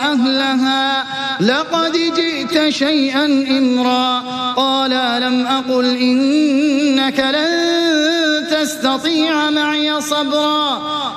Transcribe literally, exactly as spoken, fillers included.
وأهلها لقد جئت شيئا إمرا قال ألم أقل إنك لن تستطيع معي صبرا